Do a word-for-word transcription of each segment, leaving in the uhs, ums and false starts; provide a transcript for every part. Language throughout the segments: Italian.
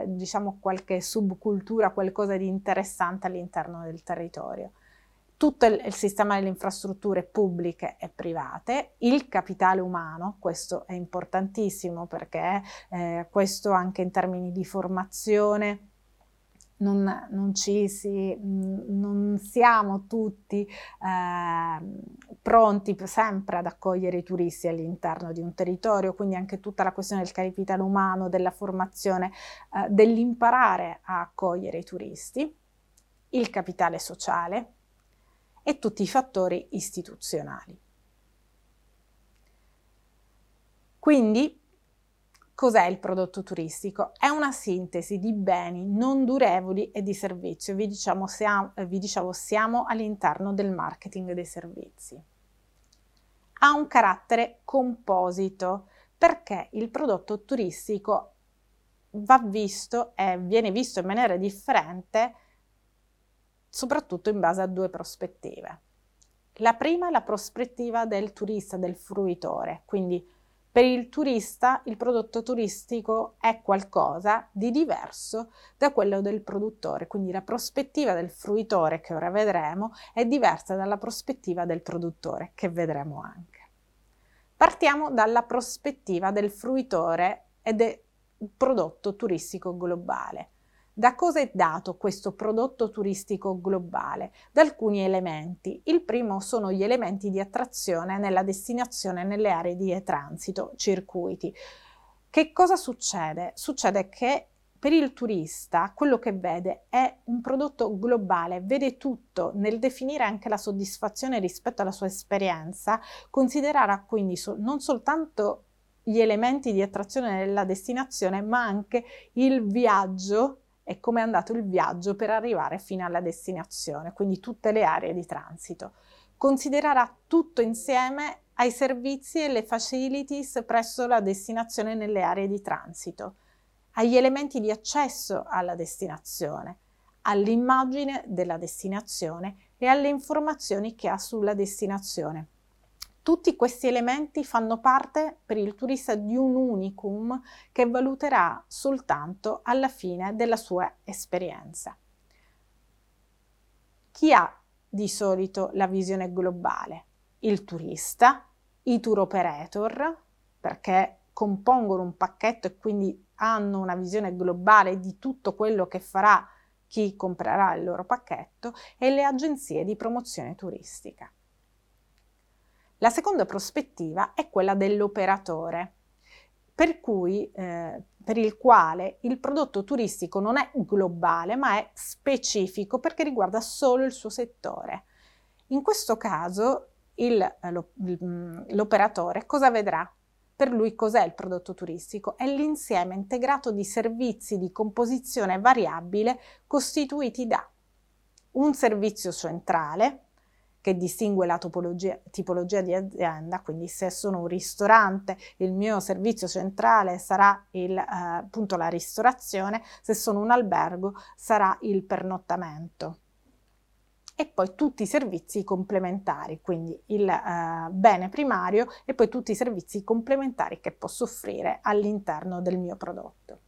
diciamo qualche subcultura, qualcosa di interessante all'interno del territorio. Tutto il, il sistema delle infrastrutture pubbliche e private, il capitale umano, questo è importantissimo perché eh, questo anche in termini di formazione non, non, ci si, non siamo tutti eh, pronti sempre ad accogliere i turisti all'interno di un territorio, quindi anche tutta la questione del capitale umano, della formazione, eh, dell'imparare a accogliere i turisti, il capitale sociale e tutti i fattori istituzionali. Quindi, cos'è il prodotto turistico? È una sintesi di beni non durevoli e di servizio. Vi, diciamo, siamo, vi dicevo, siamo all'interno del marketing dei servizi. Ha un carattere composito perché il prodotto turistico va visto e viene visto in maniera differente soprattutto in base a due prospettive. La prima è la prospettiva del turista, del fruitore, quindi per il turista il prodotto turistico è qualcosa di diverso da quello del produttore, quindi la prospettiva del fruitore, che ora vedremo, è diversa dalla prospettiva del produttore, che vedremo anche. Partiamo dalla prospettiva del fruitore e del prodotto turistico globale. Da cosa è dato questo prodotto turistico globale? Da alcuni elementi. Il primo sono gli elementi di attrazione nella destinazione, nelle aree di transito, circuiti. Che cosa succede? Succede che per il turista quello che vede è un prodotto globale, vede tutto. Nel definire anche la soddisfazione rispetto alla sua esperienza, considererà quindi so- non soltanto gli elementi di attrazione nella destinazione, ma anche il viaggio e come è andato il viaggio per arrivare fino alla destinazione, quindi tutte le aree di transito. Considererà tutto insieme ai servizi e le facilities presso la destinazione nelle aree di transito, agli elementi di accesso alla destinazione, all'immagine della destinazione e alle informazioni che ha sulla destinazione. Tutti questi elementi fanno parte per il turista di un unicum che valuterà soltanto alla fine della sua esperienza. Chi ha di solito la visione globale? Il turista, i tour operator, perché compongono un pacchetto e quindi hanno una visione globale di tutto quello che farà chi comprerà il loro pacchetto, e le agenzie di promozione turistica. La seconda prospettiva è quella dell'operatore, per cui, eh, per il quale il prodotto turistico non è globale, ma è specifico perché riguarda solo il suo settore. In questo caso il, lo, l'operatore cosa vedrà? Per lui cos'è il prodotto turistico? È l'insieme integrato di servizi di composizione variabile costituiti da un servizio centrale, che distingue la topologia, tipologia di azienda, quindi se sono un ristorante il mio servizio centrale sarà il, eh, appunto la ristorazione, se sono un albergo sarà il pernottamento. E poi tutti i servizi complementari, quindi il eh, bene primario e poi tutti i servizi complementari che posso offrire all'interno del mio prodotto.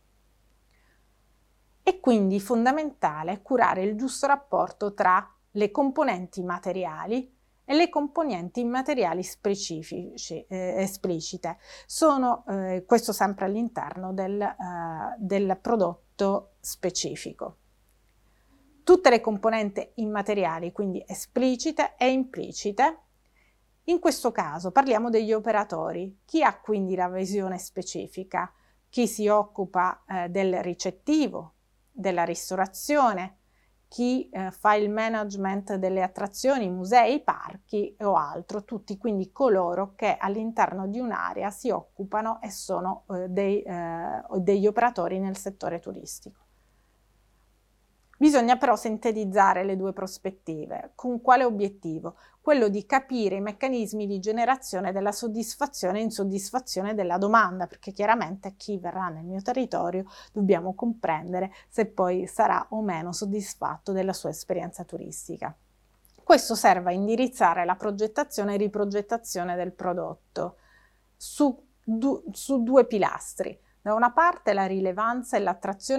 È quindi fondamentale curare il giusto rapporto tra le componenti materiali e le componenti immateriali specifici, eh, esplicite. Sono eh, questo sempre all'interno del, eh, del prodotto specifico. Tutte le componenti immateriali, quindi esplicite e implicite. In questo caso parliamo degli operatori. Chi ha quindi la visione specifica? Chi si occupa eh, del ricettivo, della ristorazione, chi eh, fa il management delle attrazioni, musei, parchi o altro, tutti quindi coloro che all'interno di un'area si occupano e sono eh, dei, eh, degli operatori nel settore turistico. Bisogna però sintetizzare le due prospettive. Con quale obiettivo? Quello di capire i meccanismi di generazione della soddisfazione e insoddisfazione della domanda, perché chiaramente chi verrà nel mio territorio dobbiamo comprendere se poi sarà o meno soddisfatto della sua esperienza turistica. Questo serve a indirizzare la progettazione e riprogettazione del prodotto su, du- su due pilastri. Da una parte la rilevanza e l'attrazione